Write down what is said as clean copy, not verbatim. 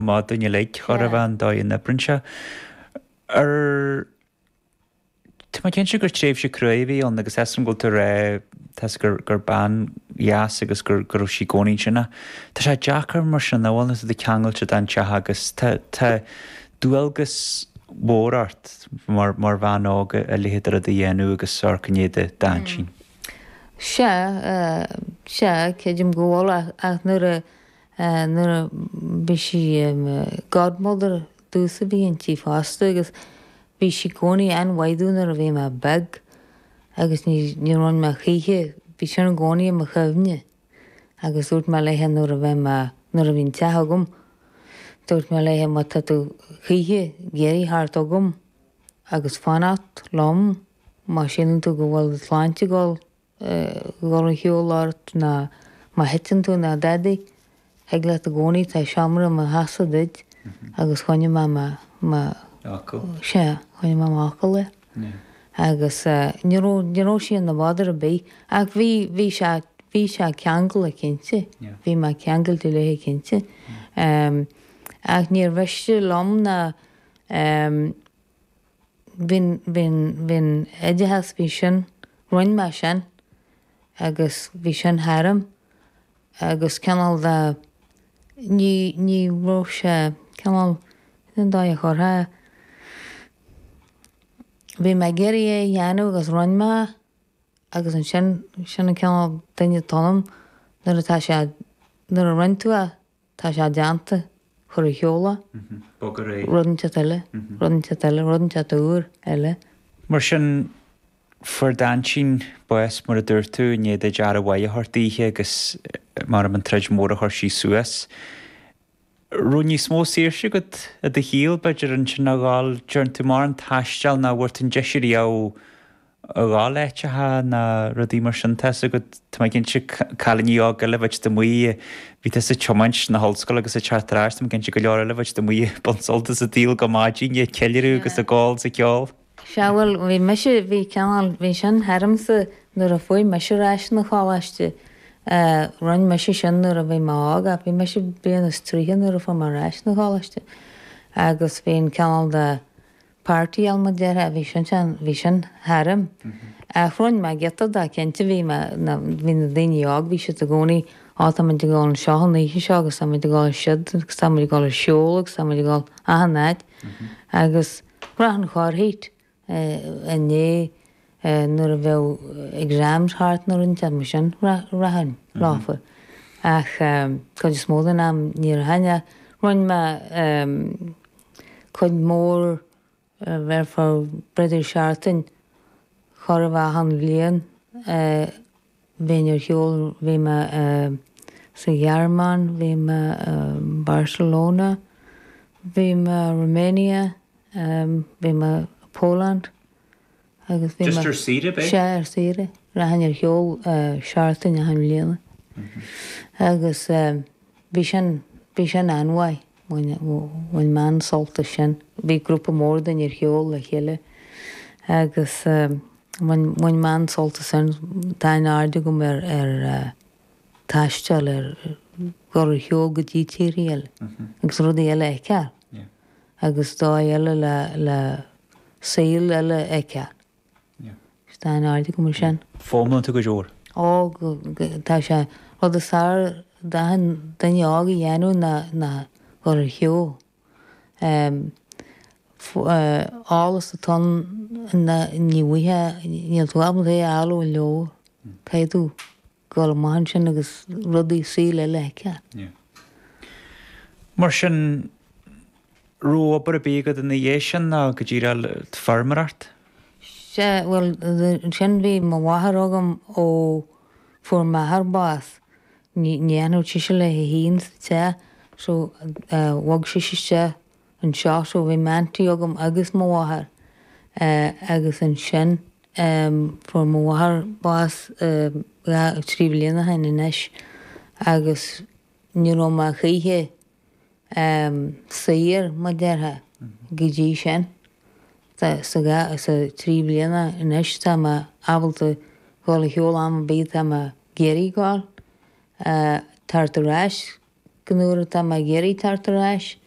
má duine le chur a bhain dá na brinse. Ar Tá cén se gur tréh se cruéhí an agus esam go ré gur ban jaas agus gur sí gcóí sinna. Tá sé Jackar mar sin bhhailna a ceangail se an tethe agus tá dúalgus mórart mar bhean ága a léhéidir a dhéanú agus sarcanéide dain sin. Se céidim ggóil ach nuair a bhí si godmódar dúsa bhí an tí fásta agus bhí si gcónaí an waidúnar a bhí me beg agus ní rain me chiche bhí sin an gcónaí a chumne agus úirt me leithe nuair a bheith nuair a bhín tethe gom dúirt me leithe má tú chiche géirí thart agam agus fanat lom má sin tú go bhfuil sláinte gáil an cheolart na má hetan tú na dadaí ag le a gcónaí tá seamra a hasasa duid agus chuine sé chuine mácail le agus níró síon na bhádar a bé ach bhí se ceangail a cinnte bhí má ceangail tú le cinnte ach níor bheiste lom na bhín éidethas bhí sin roinn me sin agus bhí sin háram agus ceanal ní ró sé ceanal an dá a chortha bhí me géirí é dhéanú agus roinn me agus an sin an ceanal daine tanm nuair a roinn tú tá sé deanta chur a cheola rudinte úr eile. Mar sin for dain sin bues mar a dúirtú néad a dear a bhaid thirtaíthe agus mar an treid mór a chuir sí suas. Rúní smó síirse go a de híal beidir an sin a gáil dearn tú mar an taisteal na bhairt an deisiirí á gá leitethe na rudí mar sin te go tá ginn si cainí ága le bhaid do mu ví sa chomaint na hallscoil agus a chartráist ginn si go leir le bhaid do mu bonsoltas a díal go máidín é ceirú agus a gáil sa ceáil. Seáil bhí meise bhí ceanal bhí sin heramsa nuair a foioi meiseráis na cháhaiste roinn meise sin nuair a bhí mága bhí meise bliana tríhan nuair a fá marráis na cháhaiste agus bhíon ceanal de party alma deire a bhí sin haram. A chroin me geta da cinnte bhí na daine ág bhí si a gcónaí áta man gáil an seán íhe seo agus sa gáil siad sa gáil seolag sa gáil ahannéid agus rahan cháirhéit né nuair a bheith examshart nuair an te sin rahan láfa ach chuid smóda am ní a haine roinn me chuid mór bhar fá breidir seaartain chur a bheithan blian bhíon ar cheol bhí me sa Ghearmán, bhí me Barcelona, bhí me Romania, bhí me Poland agus bhí Just ar siad sé ar siad rahan ar cheol seaartain a han bliana agus bhí sin anhaid bhain man solta sin bhí grúpa mór den ar cheol le chéile agus bhain man solta sin dain airde gom ar taisteal ar gur cheol go dtí tíí eile agus rud eile ag ceall agus dá eile le saoil eile ag ceall dain airde gom sin. Fómlan tú go dúir? Tá sé rud a sár daine ága dhéanú na gur cheol. Álas atá níhuithe níl tú abal é eú leor caiú go máin sin agus rudaí sí le leice. Mar sin róbar a bígad in na dhé sin ná go ddíra farmarart? sé bhfuil sin bhí má bhathair agam ó fuair methar bás níanú tiise le híon te so bhag siiste an seaú bhí mantaí agam agus má bhathair agus an sin fuair má bhathair bás trí bliana hain inis agus ní ró má chaithe saír má deartha go dtí sin sa trí bliana inis tá ábalta gáil cheol am bí tá géirí gáil tartaráis gúra tá géirí tartaráis